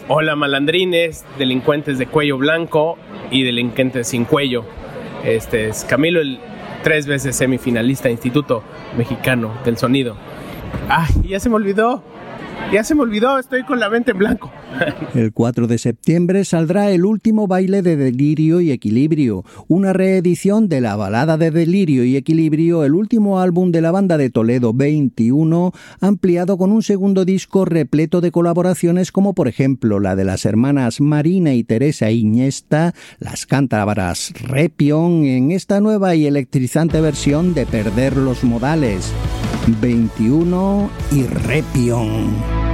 Hola malandrines, delincuentes de cuello blanco y delincuentes sin cuello. Este es Camilo, el 3 veces semifinalista Instituto Mexicano del Sonido. Ya se me olvidó, estoy con la mente en blanco. El 4 de septiembre saldrá el último baile de Delirio y Equilibrio, una reedición de la balada de Delirio y Equilibrio, el último álbum de la banda de Toledo 21, ampliado con un segundo disco repleto de colaboraciones como por ejemplo la de las hermanas Marina y Teresa Iñesta, las cántabras Repion, en esta nueva y electrizante versión de Perder los Modales. 21 y Repion.